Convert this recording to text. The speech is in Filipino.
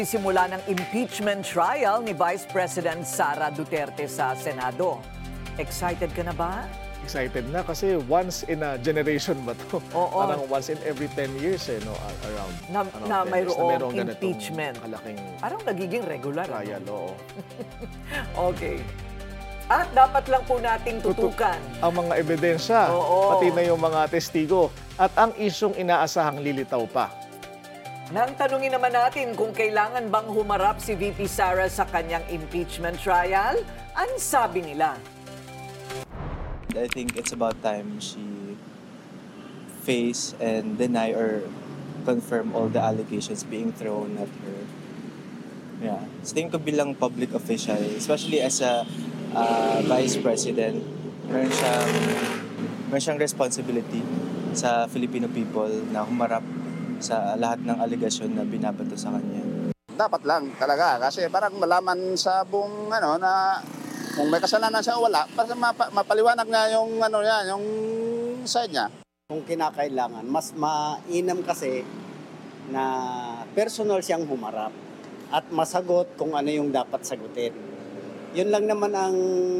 Simula ng impeachment trial ni Vice President Sara Duterte sa Senado. Excited ka na ba? Excited na kasi once in a generation ba to? Oo. Parang once in every 10 years no, around. Na 10 years mayroong ganitong impeachment. Malaking Parang nagiging regular. trial, oo. Okay. At dapat lang po nating tutukan Ang mga ebidensya, Oo. pati na yung mga testigo, at ang isyong inaasahang lilitaw pa. nang tanungin naman natin kung kailangan bang humarap si VP Sara sa kanyang impeachment trial, ang sabi nila. I think it's about time she face and deny or confirm all the allegations being thrown at her. Yeah. So, tingin ko bilang public official, especially as a vice president, meron siyang responsibility sa Filipino people na humarap sa lahat ng allegation na binabato sa kanya. Dapat lang talaga kasi parang malaman sa buong na kung may kasalanan siya o wala para mapaliwanag niya yung yung side niya. Kung kinakailangan, mas mainam kasi na personal siyang humarap at masagot kung ano yung dapat sagutin. Yun lang naman ang